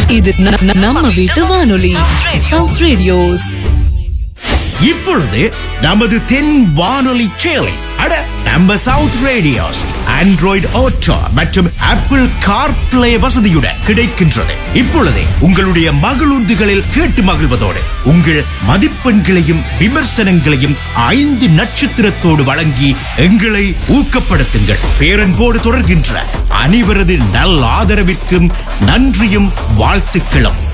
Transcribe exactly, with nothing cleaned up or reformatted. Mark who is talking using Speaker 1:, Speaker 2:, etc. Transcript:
Speaker 1: இது ந- ந- நம்ம வீட்டு வானொலி சவுத் ரேடியோஸ்.
Speaker 2: இப்பொழுது நமது தென் வானொலி சேலை அட நம்ம சவுத் ரேடியோஸ் ஆண்ட்ராய்டு ஆட்டோ மற்றும் ஆப்பிள் கார்பிளே வசதியுடன் கிடைக்கின்றது. இப்பொழுதே உங்களுடைய மகிழுந்துகளில் கேட்டு மகிழ்வதோடு உங்கள் மதிப்பெண்களையும் விமர்சனங்களையும் ஐந்து நட்சத்திரத்தோடு வழங்கி எங்களை ஊக்கப்படுத்துங்கள். பேரன்போடு தொடர்கின்ற அனைவரது நல் ஆதரவிற்கும் நன்றியும் வாழ்த்துக்களும்.